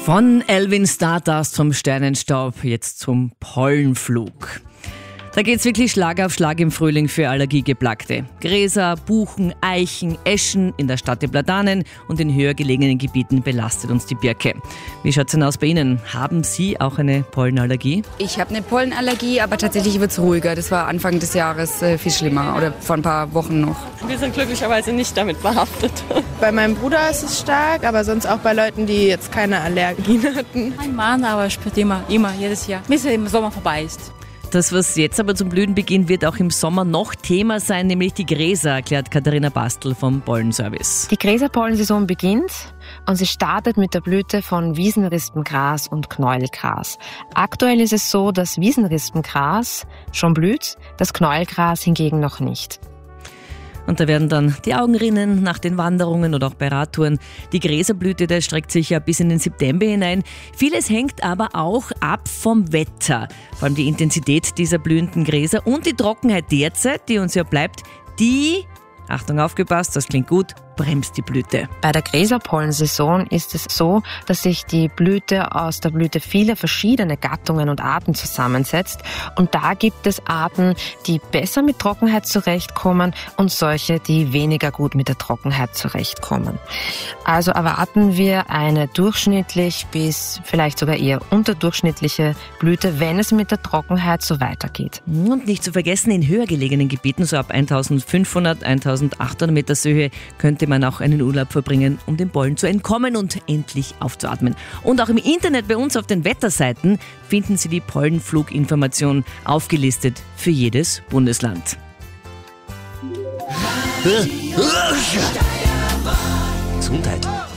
Von Elvin Stardust vom Sternenstaub jetzt zum Pollenflug. Da geht's wirklich Schlag auf Schlag im Frühling für Allergiegeplagte. Gräser, Buchen, Eichen, Eschen, in der Stadt die Platanen und in höher gelegenen Gebieten belastet uns die Birke. Wie schaut's denn aus bei Ihnen? Haben Sie auch eine Pollenallergie? Ich habe eine Pollenallergie, aber tatsächlich wird's ruhiger. Das war Anfang des Jahres viel schlimmer oder vor ein paar Wochen noch. Wir sind glücklicherweise nicht damit behaftet. Bei meinem Bruder ist es stark, aber sonst auch bei Leuten, die jetzt keine Allergien hatten. Mein Mann aber spürt immer, jedes Jahr, bis er im Sommer vorbei ist. Das, was jetzt aber zum Blühen beginnt, wird auch im Sommer noch Thema sein, nämlich die Gräser, erklärt Katharina Bastl vom Pollenservice. Die Gräserpollensaison beginnt und sie startet mit der Blüte von Wiesenrispengras und Knäuelgras. Aktuell ist es so, dass Wiesenrispengras schon blüht, das Knäuelgras hingegen noch nicht. Und da werden dann die Augen rinnen nach den Wanderungen oder auch bei Radtouren. Die Gräserblüte, der streckt sich ja bis in den September hinein. Vieles hängt aber auch ab vom Wetter. Vor allem die Intensität dieser blühenden Gräser und die Trockenheit derzeit, die uns ja bleibt, die, Achtung aufgepasst, das klingt gut, bremst die Blüte. Bei der Gräserpollensaison ist es so, dass sich die Blüte aus der Blüte vieler verschiedene Gattungen und Arten zusammensetzt. Und da gibt es Arten, die besser mit Trockenheit zurechtkommen und solche, die weniger gut mit der Trockenheit zurechtkommen. Also erwarten wir eine durchschnittlich bis vielleicht sogar eher unterdurchschnittliche Blüte, wenn es mit der Trockenheit so weitergeht. Und nicht zu vergessen, in höher gelegenen Gebieten, so ab 1500, 1800 Meter Höhe, könnte man auch einen Urlaub verbringen, um dem Pollen zu entkommen und endlich aufzuatmen. Und auch im Internet bei uns auf den Wetterseiten finden Sie die Pollenfluginformation aufgelistet für jedes Bundesland. Gesundheit.